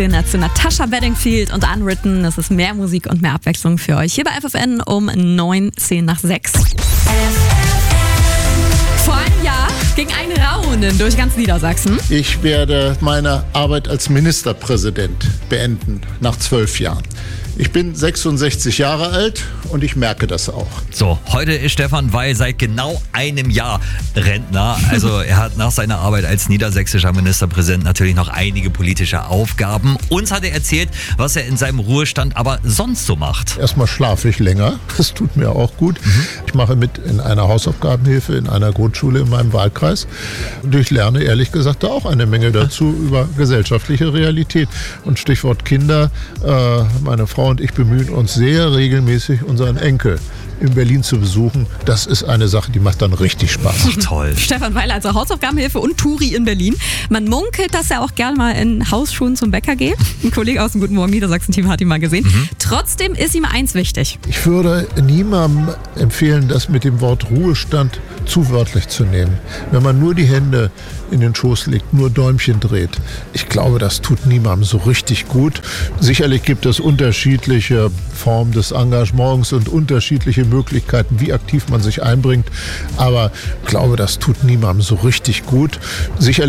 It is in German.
Zu Natasha Bedingfield und Unwritten. Das ist mehr Musik und mehr Abwechslung für euch hier bei FFN um 9:10 nach 6. Vor einem Jahr ging ein Raunen durch ganz Niedersachsen. Ich werde meine Arbeit als Ministerpräsident beenden nach 12 Jahren. Ich bin 66 Jahre alt und ich merke das auch. So, heute ist Stefan Weil seit genau einem Jahr Rentner. Also er hat nach seiner Arbeit als niedersächsischer Ministerpräsident natürlich noch einige politische Aufgaben. Uns hat er erzählt, was er in seinem Ruhestand aber sonst so macht. Erstmal schlafe ich länger, das tut mir auch gut. Ich mache mit in einer Hausaufgabenhilfe in einer Grundschule in meinem Wahlkreis. Und ich lerne ehrlich gesagt da auch eine Menge dazu über gesellschaftliche Realität. Und Stichwort Kinder, meine Frau und ich bemühen uns sehr regelmäßig, unseren Enkel in Berlin zu besuchen. Das ist eine Sache, die macht dann richtig Spaß. Ach, toll. Stefan Weil, also Hausaufgabenhilfe und Touri in Berlin. Man munkelt, dass er auch gerne mal in Hausschuhen zum Bäcker geht. Ein Kollege aus dem Guten Morgen Niedersachsen-Team hat ihn mal gesehen. Trotzdem ist ihm eins wichtig. Ich würde niemandem empfehlen, das mit dem Wort Ruhestand zu wörtlich zu nehmen. Wenn man nur die Hände in den Schoß legt, nur Däumchen dreht. Ich glaube, das tut niemandem so richtig gut. Sicherlich gibt es unterschiedliche Formen des Engagements und unterschiedliche Möglichkeiten, wie aktiv man sich einbringt. Aber ich glaube, das tut niemandem so richtig gut. Sicherlich